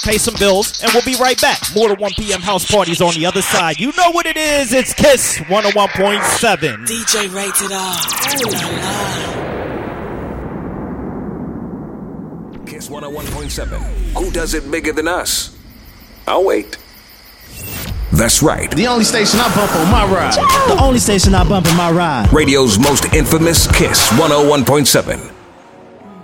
pay some bills, and we'll be right back. More to 1 p.m. house parties on the other side. You know what it is. It's Kiss 101.7. DJ Rated R. Ooh la la. Kiss 101.7. Who does it bigger than us? I'll wait. That's right. The only station I bump on my ride. The only station I bump on my ride. Radio's most infamous Kiss 101.7.